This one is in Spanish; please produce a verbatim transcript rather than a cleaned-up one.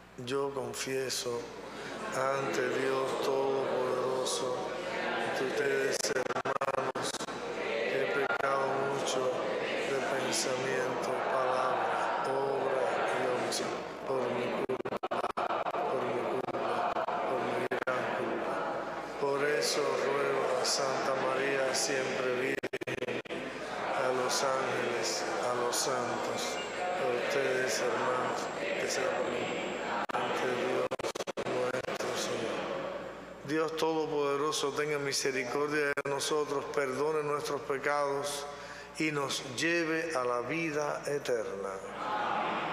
yo confieso ante Dios Todopoderoso, ante ustedes, hermanos, que he pecado mucho de pensamiento, palabra, obra y omisión, por mi culpa, por mi culpa, por mi gran culpa. Por eso ruego a Santa María, siempre Virgen, a los ángeles, a los santos, a ustedes, hermanos, que se ponen ante Dios nuestro Señor. Dios Todopoderoso, tenga misericordia de nosotros, perdone nuestros pecados y nos lleve a la vida eterna.